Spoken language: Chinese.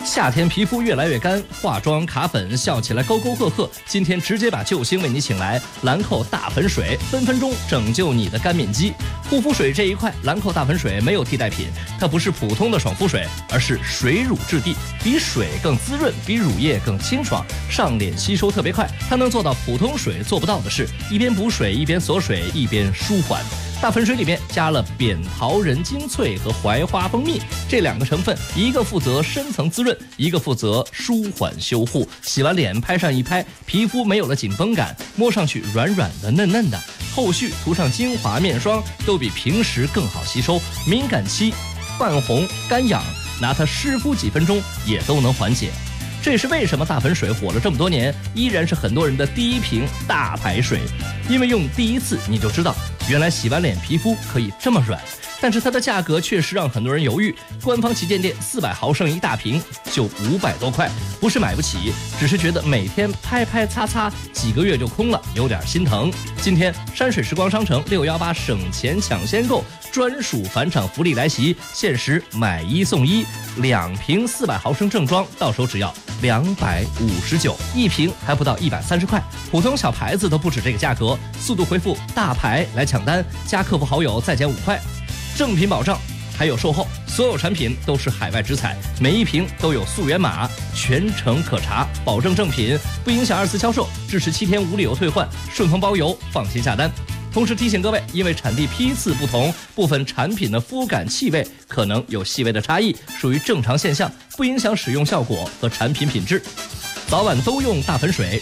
夏天皮肤越来越干，化妆卡粉，笑起来沟沟壑壑。今天直接把救星为你请来，兰蔻大粉水，分分钟拯救你的干面肌。护肤水这一块，兰蔻大粉水没有替代品，它不是普通的爽肤水，而是水乳质地，比水更滋润，比乳液更清爽，上脸吸收特别快。它能做到普通水做不到的事，一边补水，一边锁水，一边舒缓。大粉水里面加了扁桃仁精粹和槐花蜂蜜这两个成分，一个负责深层滋润，一个负责舒缓修护。洗完脸拍上一拍，皮肤没有了紧绷感，摸上去软软的嫩嫩的。后续涂上精华面霜都比平时更好吸收。敏感期、泛红、干痒，拿它湿敷几分钟也都能缓解。这也是为什么大粉水火了这么多年，依然是很多人的第一瓶大牌水。因为用第一次你就知道，原来洗完脸皮肤可以这么软。但是它的价格确实让很多人犹豫，官方旗舰店400毫升一大瓶就500多块，不是买不起，只是觉得每天拍拍擦擦几个月就空了，有点心疼。今天山水时光商城618省钱抢先购专属返场福利来袭，限时买1送1，2瓶400毫升正装到手只要259，一瓶还不到130块，普通小牌子都不止这个价格。速度回复大牌来抢单，加客服好友再减5块。正品保障，还有售后，所有产品都是海外直采，每一瓶都有溯源码，全程可查，保证正品，不影响2次销售，支持7天无理由退换，顺丰包邮，放心下单。同时提醒各位，因为产地批次不同，部分产品的肤感气味可能有细微的差异，属于正常现象，不影响使用效果和产品品质。早晚都用大粉水，